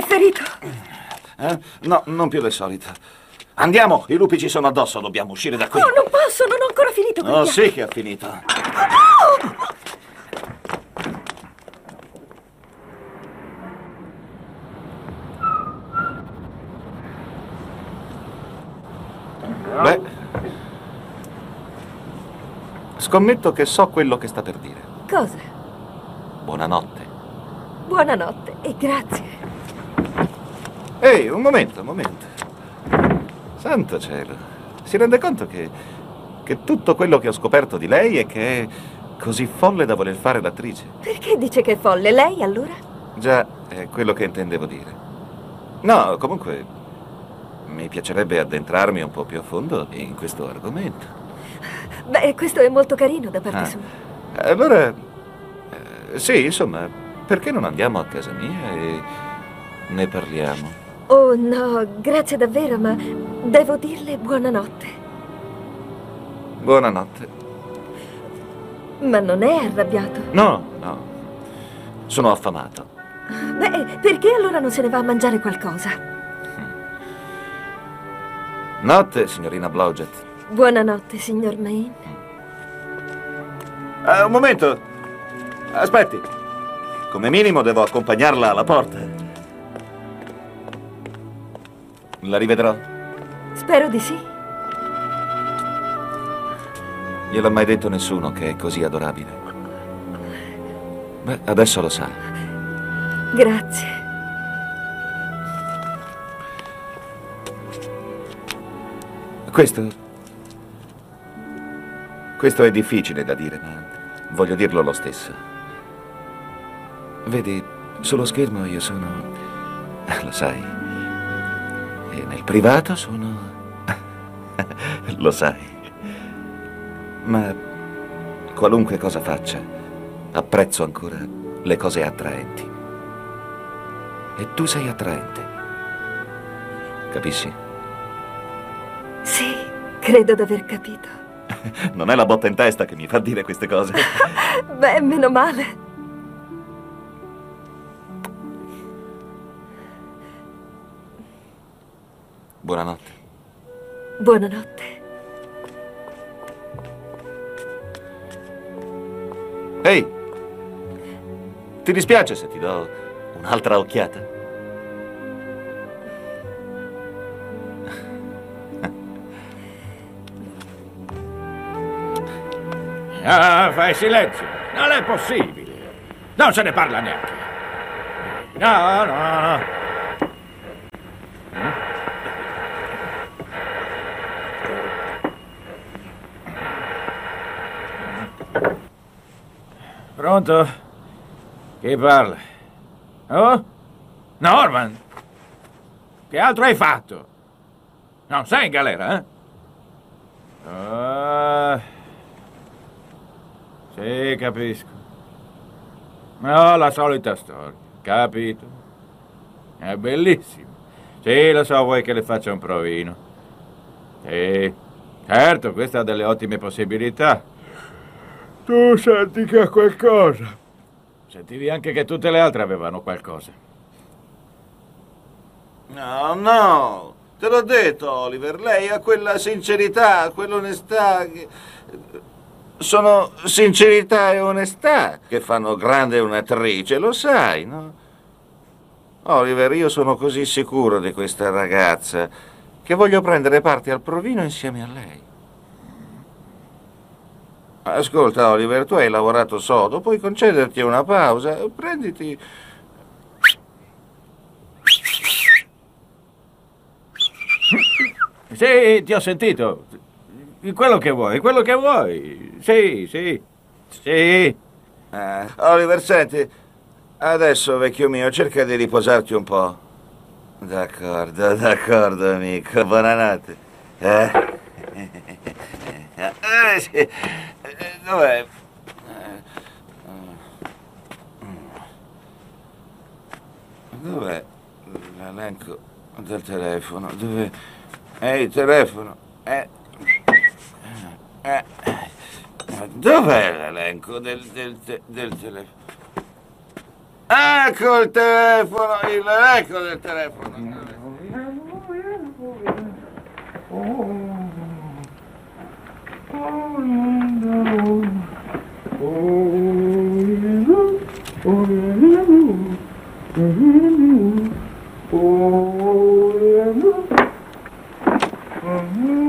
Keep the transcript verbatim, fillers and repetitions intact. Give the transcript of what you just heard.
È ferito? Eh? No, non più del solito. Andiamo, i lupi ci sono addosso, dobbiamo uscire da qui. Oh, non posso, non ho ancora finito. Oh, sì che ha finito. Oh, no! Beh, scommetto che so quello che sta per dire. Cosa? Buonanotte. Buonanotte e grazie. Ehi, un momento, un momento. Santo cielo, si rende conto che, che tutto quello che ho scoperto di lei è che è così folle da voler fare l'attrice? Perché dice che è folle? Lei, allora? Già, è quello che intendevo dire. No, comunque, mi piacerebbe addentrarmi un po' più a fondo in questo argomento. Beh, questo è molto carino da parte Ah, sua. allora, eh, sì, insomma, perché non andiamo a casa mia e ne parliamo? Oh, no, grazie davvero, ma devo dirle buonanotte. Buonanotte. Ma non è arrabbiato? No, no, sono affamato. Beh, perché allora non se ne va a mangiare qualcosa? Notte, signorina Blodgett. Buonanotte, signor Maine. Uh, un momento. Aspetti. Come minimo devo accompagnarla alla porta. La rivedrò? Spero di sì. Gliel'ha mai detto nessuno che è così adorabile? Beh, adesso lo sa. Grazie. Questo... Questo è difficile da dire, ma voglio dirlo lo stesso. Vedi, sullo schermo io sono... Lo sai. E nel privato sono... Lo sai. Ma qualunque cosa faccia, apprezzo ancora le cose attraenti. E tu sei attraente. Capisci? Sì, credo d'aver capito. Non è la botta in testa che mi fa dire queste cose. Beh, meno male. Buonanotte. Buonanotte. Ehi, ti dispiace se ti do un'altra occhiata? Ah, fai silenzio. Non è possibile. Non se ne parla neanche. No, no, no. Pronto? Chi parla? Oh? Norman? Che altro hai fatto? Non sei in galera, eh? Ah... Sì, capisco. No, la solita storia, capito? È bellissimo. Sì, lo so, vuoi che le faccia un provino. Sì, certo, questa ha delle ottime possibilità. Tu senti che ha qualcosa. Sentivi anche che tutte le altre avevano qualcosa. No, no, te l'ho detto, Oliver, lei ha quella sincerità, quell'onestà che... Sono sincerità e onestà che fanno grande un'attrice, lo sai, no? Oliver, io sono così sicuro di questa ragazza che voglio prendere parte al provino insieme a lei. Ascolta, Oliver, tu hai lavorato sodo, puoi concederti una pausa, prenditi... Sì, ti ho sentito. Quello che vuoi, quello che vuoi. Sì, sì, sì. Eh, Oliver, senti, adesso, vecchio mio, cerca di riposarti un po'. D'accordo, d'accordo, amico. Buonanotte. Eh? Eh, sì. Dov'è? Dov'è l'elenco del telefono? Dove? Ehi, telefono. Eh. Eh. Dov'è l'elenco del, del, del telefono? Ecco il telefono, il, ecco il telefono. Oh,